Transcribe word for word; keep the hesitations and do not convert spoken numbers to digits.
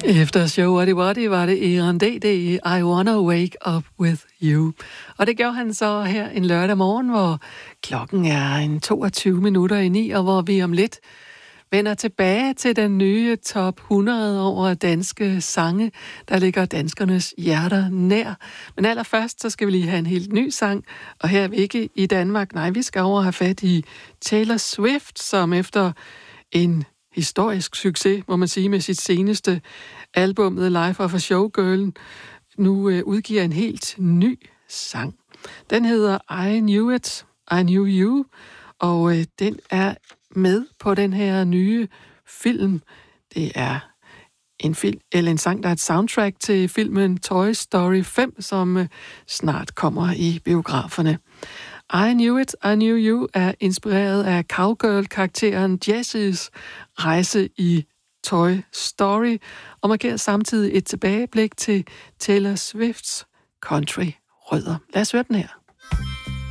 Efter show What It What It var det Eran D D, I Wanna Wake Up With You. Og det gjorde han så her en lørdag morgen, hvor klokken er en toogtyve minutter i ni, og hvor vi om lidt vender tilbage til den nye top hundrede over danske sange, der ligger danskernes hjerter nær. Men allerførst, så skal vi lige have en helt ny sang, og her er vi ikke i Danmark. Nej, vi skal over have fat i Taylor Swift, som efter en historisk succes, må man sige, med sit seneste album The Life of a Showgirl, nu øh, udgiver en helt ny sang. Den hedder I Knew It, I Knew You, og øh, den er med på den her nye film. Det er en film eller en sang, der er et soundtrack til filmen Toy Story fem, som øh, snart kommer i biograferne. I Knew It, I Knew You er inspireret af cowgirl-karakteren Jessies rejse i Toy Story, og markerer samtidig et tilbageblik til Taylor Swifts country-rødder. Lad os høre den her.